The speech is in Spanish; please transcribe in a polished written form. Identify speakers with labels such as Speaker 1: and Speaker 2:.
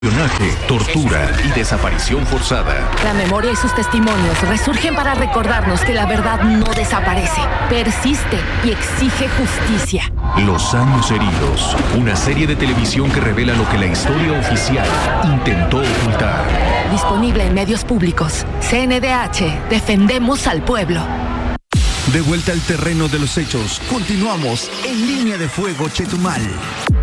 Speaker 1: Espionaje, tortura y desaparición forzada.
Speaker 2: La memoria y sus testimonios resurgen para recordarnos que la verdad no desaparece, persiste y exige justicia.
Speaker 1: Los años heridos, una serie de televisión que revela lo que la historia oficial intentó ocultar.
Speaker 2: Disponible en medios públicos. CNDH, defendemos al pueblo.
Speaker 3: De vuelta al terreno de los hechos, continuamos en Línea de Fuego Chetumal.